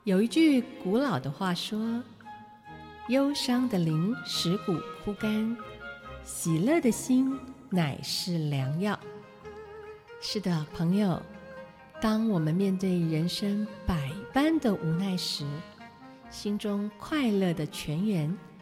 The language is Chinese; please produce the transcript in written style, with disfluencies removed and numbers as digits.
有一句古老的话说：忧伤的灵使骨枯干，喜乐的心乃是良药。是的，朋友，当我们面对人生百般的无奈时，心中快乐的泉源